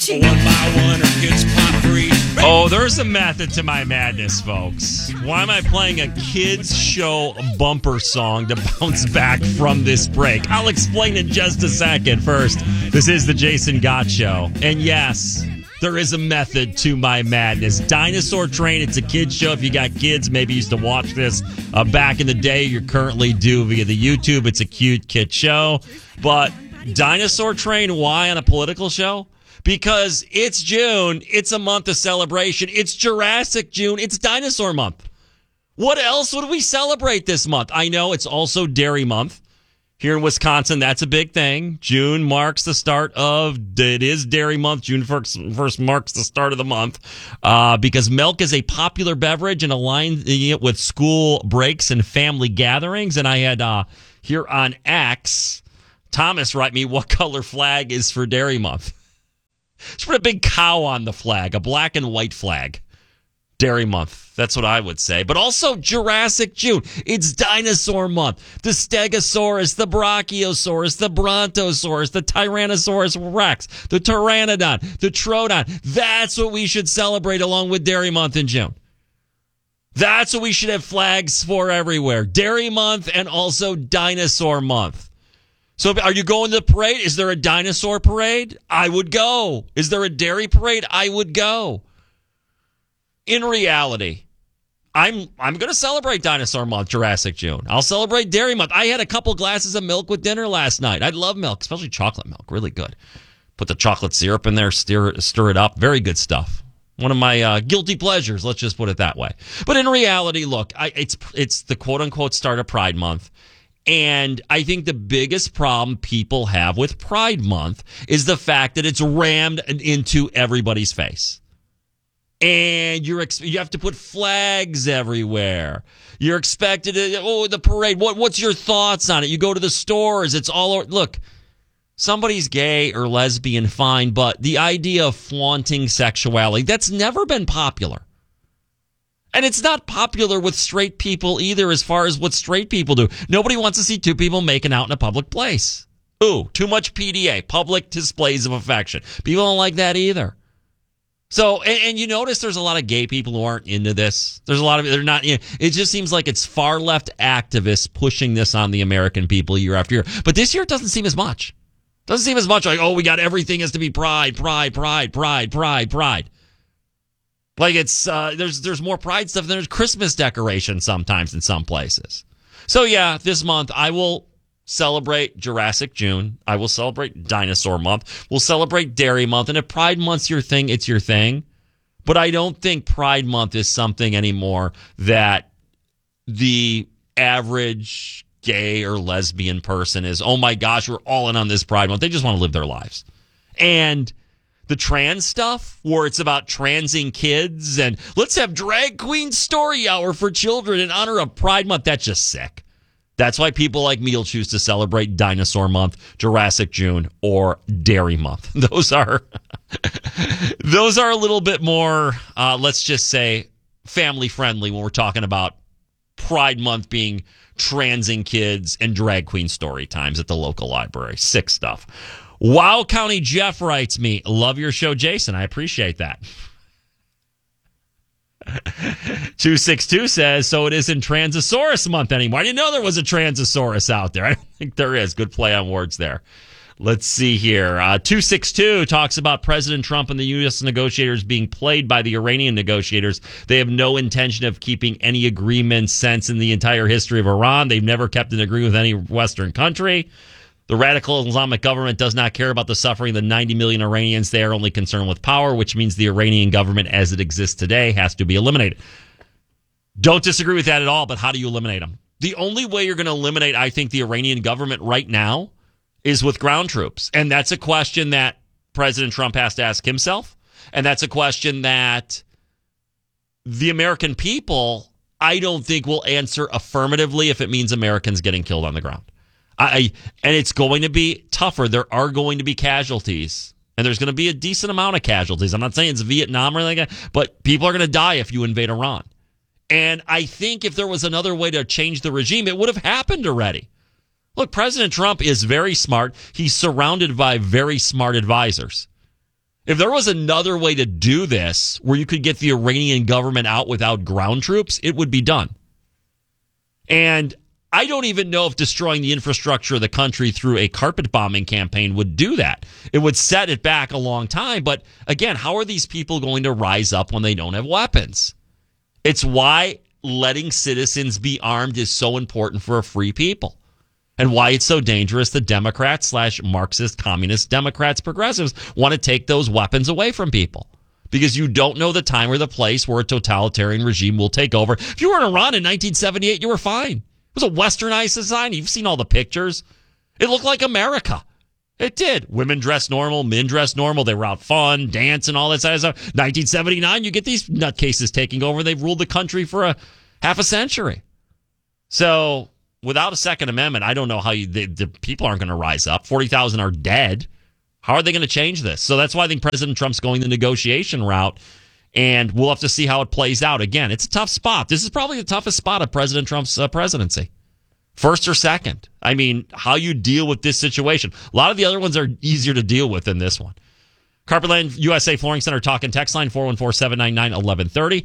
One by one, or kids pop free. Oh, there's a method to my madness, folks. Why am I playing a kids show bumper song to bounce back from this break? I'll explain in just a second. First, this is the Jason Gott Show. And yes, there is a method to my madness. Dinosaur Train, it's a kids show. If you got kids, maybe you used to watch this back in the day. You currently do via the YouTube. It's a cute kid show. But Dinosaur Train, why on a political show? Because it's June. It's a month of celebration. It's Jurassic June. It's Dinosaur Month. What else would we celebrate this month? I know it's also Dairy Month. Here in Wisconsin, that's a big thing. June marks the start of, it is Dairy Month. June 1st marks the start of the month because milk is a popular beverage and aligning it with school breaks and family gatherings. And I had here on X, Thomas write me, what color flag is for Dairy Month? Just put a big cow on the flag, a black and white flag. Dairy Month. That's what I would say. But also Jurassic June. It's Dinosaur Month. The Stegosaurus, the Brachiosaurus, the Brontosaurus, the Tyrannosaurus Rex, the Pteranodon, the Troodon. That's what we should celebrate along with Dairy Month in June. That's what we should have flags for everywhere. Dairy Month and also Dinosaur Month. So are you going to the parade? Is there a dinosaur parade? I would go. Is there a dairy parade? I would go. In reality, I'm going to celebrate Dinosaur Month, Jurassic June. I'll celebrate Dairy Month. I had a couple glasses of milk with dinner last night. I love milk, especially chocolate milk. Really good. Put the chocolate syrup in there, stir it up. Very good stuff. One of my guilty pleasures, let's just put it that way. But in reality, look, it's the quote-unquote start of Pride Month. And I think the biggest problem people have with Pride Month is the fact that it's rammed into everybody's face. And you have to put flags everywhere. You're expected to, the parade. What's your thoughts on it? You go to the stores. It's all, look, somebody's gay or lesbian, fine. But the idea of flaunting sexuality, that's never been popular. And it's not popular with straight people either as far as what straight people do. Nobody wants to see two people making out in a public place. Ooh, too much PDA, public displays of affection. People don't like that either. So, and you notice there's a lot of gay people who aren't into this. There's a lot of, they're not, it just seems like it's far left activists pushing this on the American people year after year. But this year it doesn't seem as much. Doesn't seem as much like, we got everything has to be pride. Like it's there's more pride stuff than there's Christmas decorations sometimes in some places. So yeah, this month I will celebrate Jurassic June. I will celebrate Dinosaur Month. We'll celebrate Dairy Month. And if Pride Month's your thing, it's your thing. But I don't think Pride Month is something anymore that the average gay or lesbian person is, oh my gosh, we're all in on this Pride Month. They just want to live their lives. And the trans stuff, where it's about transing kids and let's have drag queen story hour for children in honor of Pride Month, that's just sick. That's why people like me will choose to celebrate Dinosaur Month, Jurassic June, or Dairy Month. Those are a little bit more, let's just say, family friendly when we're talking about Pride Month being transing kids and drag queen story times at the local library. Sick stuff. Wow County Jeff writes me, love your show, Jason. I appreciate that. 262 says, so it isn't Transosaurus month anymore. I didn't know there was a Transosaurus out there. I don't think there is. Good play on words there. Let's see here. 262 talks about President Trump and the U.S. negotiators being played by the Iranian negotiators. They have no intention of keeping any agreement since in the entire history of Iran. They've never kept an agreement with any Western country. The radical Islamic government does not care about the suffering of the 90 million Iranians. They are only concerned with power, which means the Iranian government as it exists today has to be eliminated. Don't disagree with that at all, but how do you eliminate them? The only way you're going to eliminate, I think, the Iranian government right now is with ground troops. And that's a question that President Trump has to ask himself. And that's a question that the American people, I don't think, will answer affirmatively if it means Americans getting killed on the ground. And it's going to be tougher. There are going to be casualties. And there's going to be a decent amount of casualties. I'm not saying it's Vietnam or anything like that, but people are going to die if you invade Iran. And I think if there was another way to change the regime, it would have happened already. Look, President Trump is very smart. He's surrounded by very smart advisors. If there was another way to do this where you could get the Iranian government out without ground troops, it would be done. And I don't even know if destroying the infrastructure of the country through a carpet bombing campaign would do that. It would set it back a long time. But again, how are these people going to rise up when they don't have weapons? It's why letting citizens be armed is so important for a free people. And why it's so dangerous that Democrats / Marxist, communist, Democrats, progressives want to take those weapons away from people. Because you don't know the time or the place where a totalitarian regime will take over. If you were in Iran in 1978, you were fine. It was a westernized society. You've seen all the pictures. It looked like America. It did. Women dressed normal, men dressed normal. They were out fun, dancing, all that sort of stuff. 1979, you get these nutcases taking over. They've ruled the country for a half a century. So without a Second Amendment, I don't know how the people aren't going to rise up. 40,000 are dead. How are they going to change this? So that's why I think President Trump's going the negotiation route, and we'll have to see how it plays out. Again, it's a tough spot. This is probably the toughest spot of President Trump's presidency. First or second. I mean, how you deal with this situation. A lot of the other ones are easier to deal with than this one. Carpetland USA Flooring Center talk and text line 414-799-1130.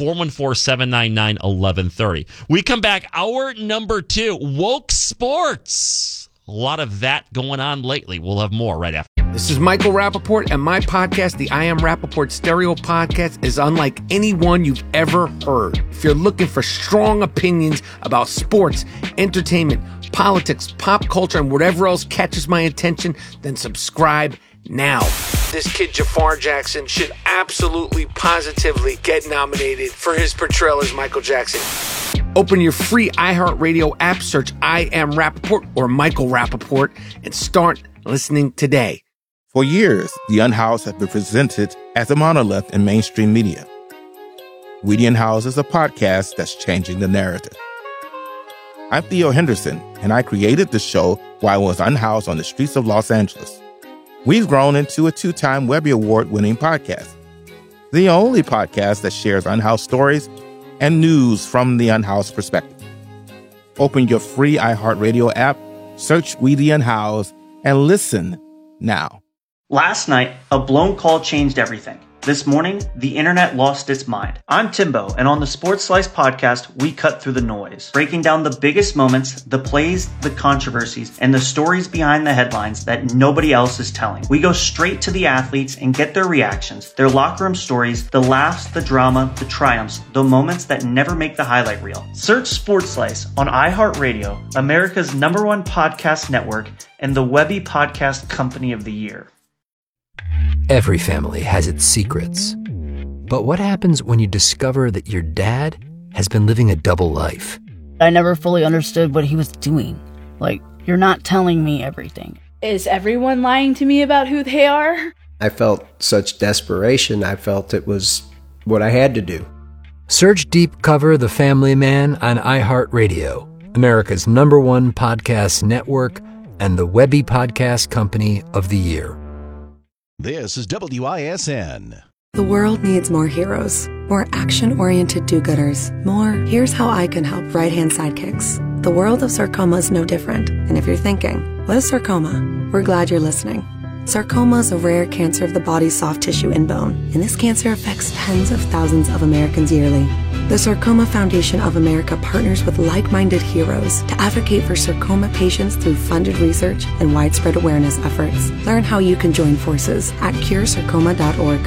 414-799-1130. We come back, hour number 2, woke sports. A lot of that going on lately. We'll have more right after. This is Michael Rappaport, and my podcast, the I Am Rappaport Stereo Podcast, is unlike any one you've ever heard. If you're looking for strong opinions about sports, entertainment, politics, pop culture, and whatever else catches my attention, then subscribe now. This kid, Jafar Jackson, should absolutely, positively get nominated for his portrayal as Michael Jackson. Open your free iHeartRadio app, search I Am Rappaport or Michael Rappaport, and start listening today. For years, The Unhoused has been presented as a monolith in mainstream media. We the Unhoused is a podcast that's changing the narrative. I'm Theo Henderson, and I created the show while I was unhoused on the streets of Los Angeles. We've grown into a 2-time Webby Award-winning podcast, the only podcast that shares unhoused stories and news from the unhoused perspective. Open your free iHeartRadio app, search We the Unhoused, and listen now. Last night, a blown call changed everything. This morning, the internet lost its mind. I'm Timbo, and on the Sports Slice podcast, we cut through the noise, breaking down the biggest moments, the plays, the controversies, and the stories behind the headlines that nobody else is telling. We go straight to the athletes and get their reactions, their locker room stories, the laughs, the drama, the triumphs, the moments that never make the highlight reel. Search Sports Slice on iHeartRadio, America's #1 podcast network, and the Webby Podcast Company of the Year. Every family has its secrets. But what happens when you discover that your dad has been living a double life? I never fully understood what he was doing. Like, you're not telling me everything. Is everyone lying to me about who they are? I felt such desperation. I felt it was what I had to do. Search Deep Cover The Family Man on iHeartRadio, America's #1 podcast network, and the Webby Podcast Company of the Year. This is WISN. The world needs more heroes, more action-oriented do-gooders, more here's how I can help right-hand sidekicks. The world of sarcoma is no different. And if you're thinking, what is sarcoma? We're glad you're listening. Sarcoma is a rare cancer of the body's soft tissue and bone, and this cancer affects tens of thousands of Americans yearly. The Sarcoma Foundation of America partners with like-minded heroes to advocate for sarcoma patients through funded research and widespread awareness efforts. Learn how you can join forces at curesarcoma.org.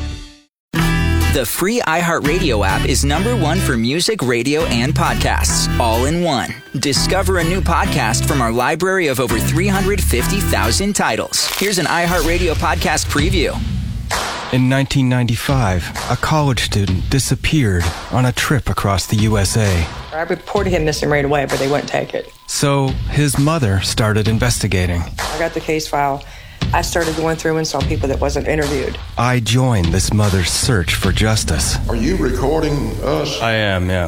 The free iHeartRadio app is #1 for music, radio, and podcasts, all in one. Discover a new podcast from our library of over 350,000 titles. Here's an iHeartRadio podcast preview. In 1995, a college student disappeared on a trip across the USA. I reported him missing right away, but they wouldn't take it. So his mother started investigating. I got the case file. I started going through and saw people that wasn't interviewed. I joined this mother's search for justice. Are you recording us? I am, yeah.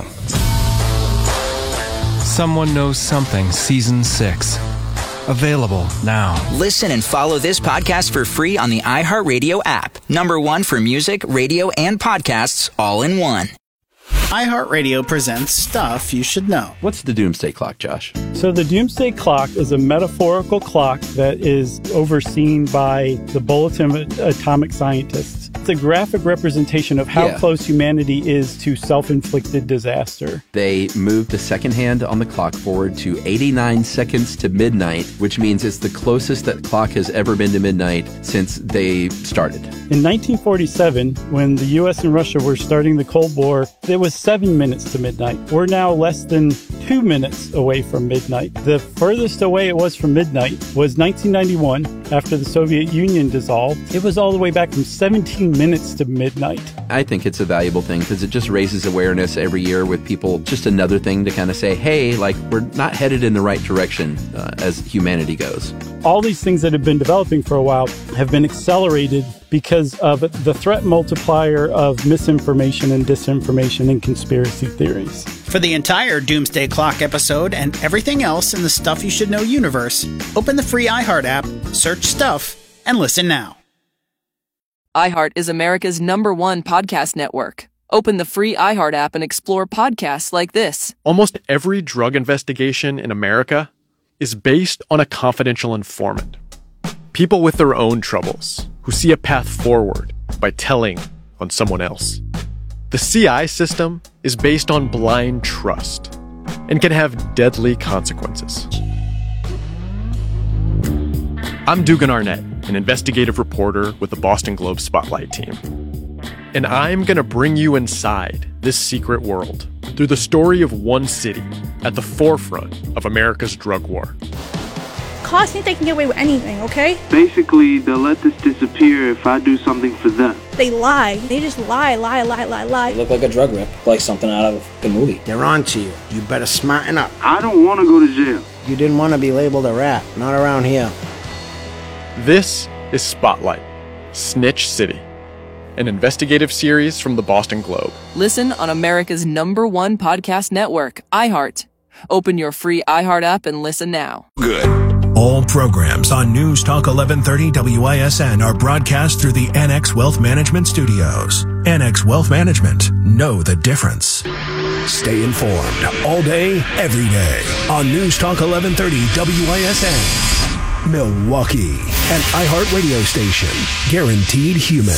Someone Knows Something, Season 6. Available now. Listen and follow this podcast for free on the iHeartRadio app. #1 for music, radio, and podcasts, all in one. iHeartRadio presents Stuff You Should Know. What's the Doomsday Clock, Josh? So the Doomsday Clock is a metaphorical clock that is overseen by the Bulletin of Atomic Scientists. It's a graphic representation of how close humanity is to self-inflicted disaster. They moved the second hand on the clock forward to 89 seconds to midnight, which means it's the closest that clock has ever been to midnight since they started. In 1947, when the U.S. and Russia were starting the Cold War, it was 7 minutes to midnight. We're now less than 2 minutes away from midnight. The furthest away it was from midnight was 1991, after the Soviet Union dissolved. It was all the way back from 17 minutes to midnight. I think it's a valuable thing because it just raises awareness every year with people. Just another thing to kind of say, hey, like, we're not headed in the right direction as humanity goes. All these things that have been developing for a while have been accelerated because of the threat multiplier of misinformation and disinformation and conspiracy theories. For the entire Doomsday Clock episode and everything else in the Stuff You Should Know universe, open the free iHeart app, search Stuff, and listen now. iHeart is America's #1 podcast network. Open the free iHeart app and explore podcasts like this. Almost every drug investigation in America is based on a confidential informant. People with their own troubles who see a path forward by telling on someone else. The CI system is based on blind trust and can have deadly consequences. I'm Dugan Arnett, an investigative reporter with the Boston Globe Spotlight team. And I'm going to bring you inside this secret world through the story of one city at the forefront of America's drug war. Cops think they can get away with anything, okay? Basically, they'll let this disappear if I do something for them. They lie. They just lie. You look like a drug rip, like something out of a movie. They're on to you. You better smarten up. I don't want to go to jail. You didn't want to be labeled a rat. Not around here. This is Spotlight, Snitch City, an investigative series from the Boston Globe. Listen on America's #1 podcast network, iHeart. Open your free iHeart app and listen now. Good. All programs on News Talk 1130 WISN are broadcast through the NX Wealth Management Studios. NX Wealth Management. Know the difference. Stay informed all day, every day on News Talk 1130 WISN. Milwaukee, an iHeart radio station. Guaranteed human.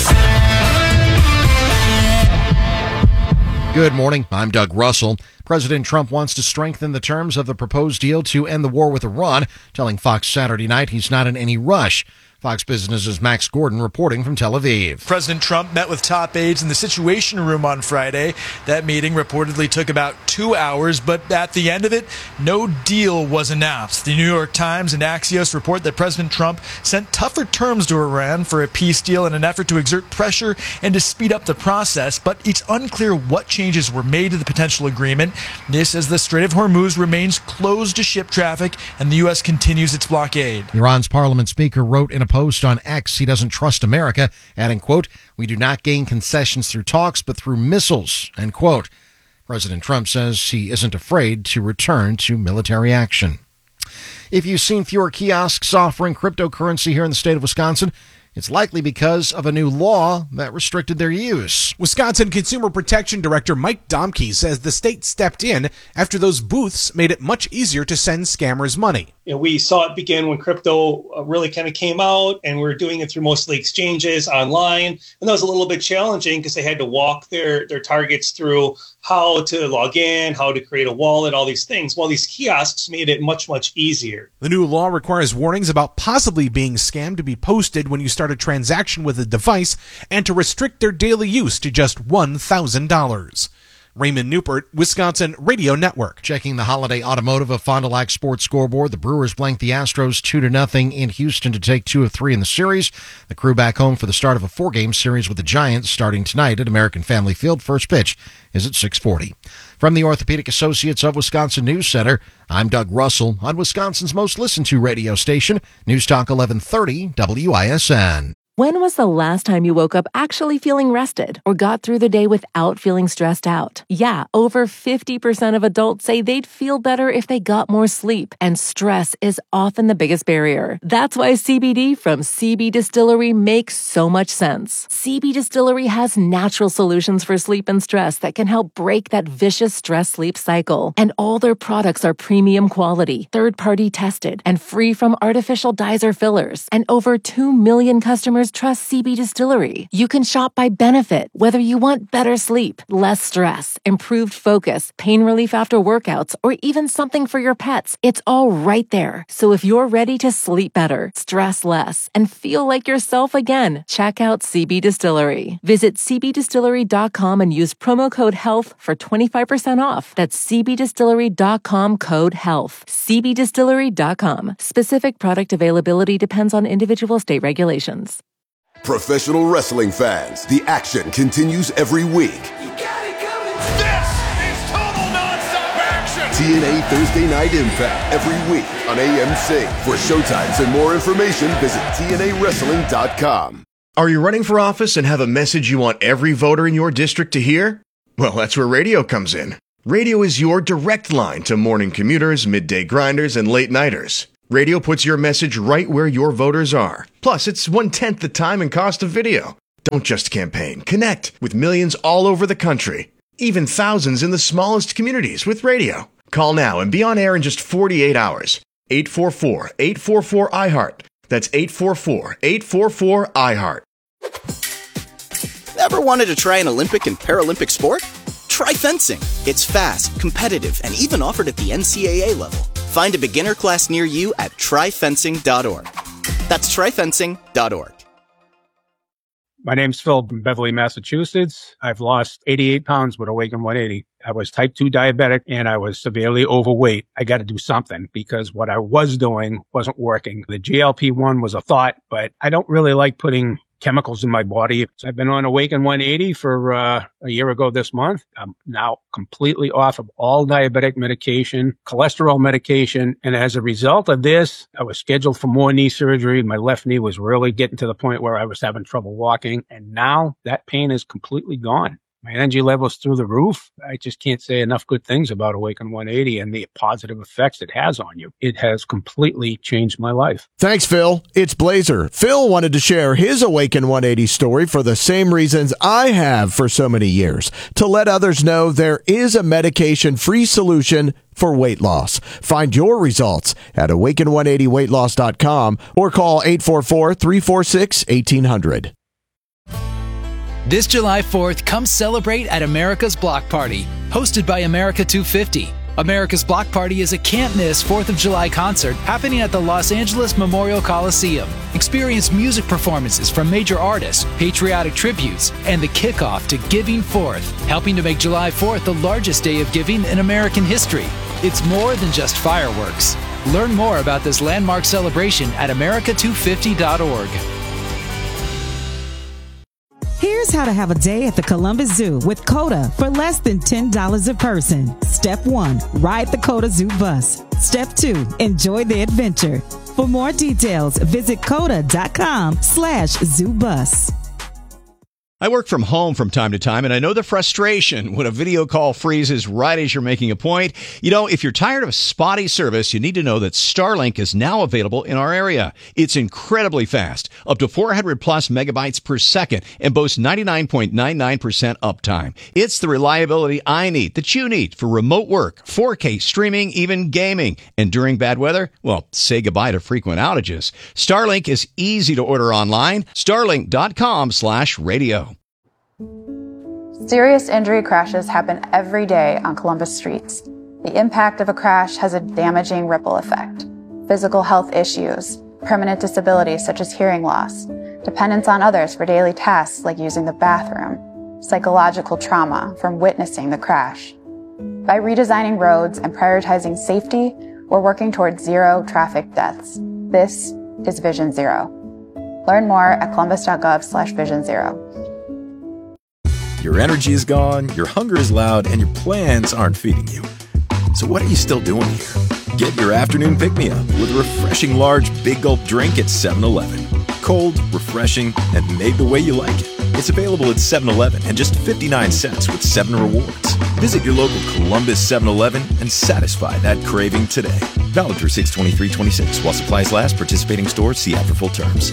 Good morning. I'm Doug Russell. President Trump wants to strengthen the terms of the proposed deal to end the war with Iran, telling Fox Saturday night he's not in any rush. Fox Business's Max Gordon reporting from Tel Aviv. President Trump met with top aides in the Situation Room on Friday. That meeting reportedly took about 2 hours, but at the end of it, no deal was announced. The New York Times and Axios report that President Trump sent tougher terms to Iran for a peace deal in an effort to exert pressure and to speed up the process, but it's unclear what changes were made to the potential agreement. This as the Strait of Hormuz remains closed to ship traffic and the U.S. continues its blockade. Iran's parliament speaker wrote in a post on X he doesn't trust America, adding, quote, "We do not gain concessions through talks, but through missiles," end quote. President Trump says he isn't afraid to return to military action. If you've seen fewer kiosks offering cryptocurrency here in the state of Wisconsin, it's likely because of a new law that restricted their use. Wisconsin Consumer Protection Director Mike Domke says the state stepped in after those booths made it much easier to send scammers money. We saw it begin when crypto really kind of came out, and we were doing it through mostly exchanges online. And that was a little bit challenging because they had to walk their targets through how to log in, how to create a wallet, all these things. Well, these kiosks made it much, much easier. The new law requires warnings about possibly being scammed to be posted when you start a transaction with a device and to restrict their daily use to just $1,000. Raymond Newport, Wisconsin Radio Network. Checking the holiday automotive of Fond du Lac Sports scoreboard, the Brewers blanked the Astros 2-0 in Houston to take 2 of 3 in the series. The crew back home for the start of a 4-game series with the Giants starting tonight at American Family Field. First pitch is at 6:40. From the Orthopedic Associates of Wisconsin News Center, I'm Doug Russell on Wisconsin's most listened to radio station, News Talk 1130 WISN. When was the last time you woke up actually feeling rested or got through the day without feeling stressed out? Yeah, over 50% of adults say they'd feel better if they got more sleep, and stress is often the biggest barrier. That's why CBD from CB Distillery makes so much sense. CB Distillery has natural solutions for sleep and stress that can help break that vicious stress-sleep cycle. And all their products are premium quality, third-party tested, and free from artificial dyes or fillers. And over 2 million customers trust CB Distillery. You can shop by benefit, whether you want better sleep, less stress, improved focus, pain relief after workouts, or even something for your pets. It's all right there. So if you're ready to sleep better, stress less, and feel like yourself again, check out CB Distillery. Visit cbdistillery.com and use promo code HEALTH for 25% off. That's cbdistillery.com, code HEALTH. cbdistillery.com. Specific product availability depends on individual state regulations. Professional wrestling fans, the action continues every week. This is total nonstop action! TNA Thursday Night Impact every week on AMC. For showtimes and more information, visit TNAWrestling.com. Are you running for office and have a message you want every voter in your district to hear? Well, that's where radio comes in. Radio is your direct line to morning commuters, midday grinders, and late-nighters. Radio puts your message right where your voters are. Plus, it's 1/10 the time and cost of video. Don't just campaign. Connect with millions all over the country. Even thousands in the smallest communities with radio. Call now and be on air in just 48 hours. 844-844-IHEART. That's 844-844-IHEART. Ever wanted to try an Olympic and Paralympic sport? Try fencing. It's fast, competitive, and even offered at the NCAA level. Find a beginner class near you at tryfencing.org. That's tryfencing.org. My name's Phil from Beverly, Massachusetts. I've lost 88 pounds with Awaken 180. I was type 2 diabetic and I was severely overweight. I got to do something because what I was doing wasn't working. The GLP-1 was a thought, but I don't really like putting chemicals in my body. So I've been on Awaken 180 for a year ago this month. I'm now completely off of all diabetic medication, cholesterol medication. And as a result of this, I was scheduled for more knee surgery. My left knee was really getting to the point where I was having trouble walking. And now that pain is completely gone. My energy level's through the roof. I just can't say enough good things about Awaken 180 and the positive effects it has on you. It has completely changed my life. Thanks, Phil. It's Blazer. Phil wanted to share his Awaken 180 story for the same reasons I have for so many years, to let others know there is a medication-free solution for weight loss. Find your results at awaken180weightloss.com or call 844-346-1800. This July 4th, come celebrate at America's Block Party, hosted by America 250. America's Block Party is a can't-miss 4th of July concert happening at the Los Angeles Memorial Coliseum. Experience music performances from major artists, patriotic tributes, and the kickoff to Giving Forth, helping to make July 4th the largest day of giving in American history. It's more than just fireworks. Learn more about this landmark celebration at america250.org. Here's how to have a day at the Columbus Zoo with COTA for less than $10 a person. Step 1, ride the COTA Zoo bus. Step 2, enjoy the adventure. For more details, visit COTA.com/zoobus. I work from home from time to time, and I know the frustration when a video call freezes right as you're making a point. You know, if you're tired of spotty service, you need to know that Starlink is now available in our area. It's incredibly fast, up to 400 plus megabytes per second, and boasts 99.99% uptime. It's the reliability I need, that you need, for remote work, 4K streaming, even gaming. And during bad weather, well, say goodbye to frequent outages. Starlink is easy to order online. Starlink.com/radio. Serious injury crashes happen every day on Columbus streets. The impact of a crash has a damaging ripple effect. Physical health issues, permanent disabilities such as hearing loss, dependence on others for daily tasks like using the bathroom, psychological trauma from witnessing the crash. By redesigning roads and prioritizing safety, we're working towards zero traffic deaths. This is Vision Zero. Learn more at columbus.gov/Vision Zero. Your energy is gone, your hunger is loud, and your plans aren't feeding you. So what are you still doing here? Get your afternoon pick-me-up with a refreshing large Big Gulp drink at 7-Eleven. Cold, refreshing, and made the way you like it. It's available at 7-Eleven and just 59 cents with 7 rewards. Visit your local Columbus 7-Eleven and satisfy that craving today. Valid through 6/23/26. While supplies last, participating stores see app for full terms.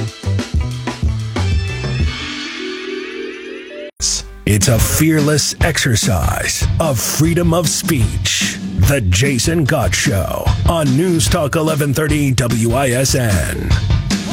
It's a fearless exercise of freedom of speech. The Jason Gott Show on News Talk 1130 WISN.